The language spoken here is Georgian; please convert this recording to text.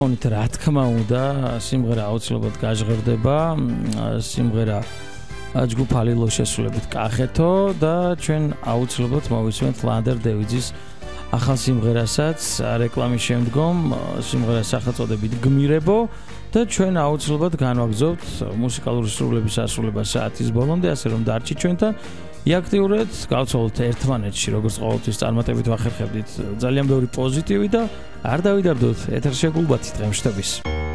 მონით რა თქმა უნდა, სიმღერა აუცილებლად გაჟღერდება, სიმღერა ჯგუფ ალილოს შესრულებით კახეთო და ჩვენ აუცილებლად მოვისმენთ ლანდერ დევიძის ახალ სიმღერასაც რეკლამის შემდგომ, სიმღერას სახელწოდებით გმირებო და ჩვენ აუცილებლად განვაგრძობთ მუსიკალური სრულების ასრულება საათის ბოლომდე, ასე რომ დარჩით ჩვენთან. იაქტიურეთ, გავცვალოთ ერთმანეთში, როგორც ყოველთვის წარმატებით ვახერხებდით ძალიან ბევრი პოზიტივი და არ დავიდარდოთ ეთერში გულბათი დღემშტების.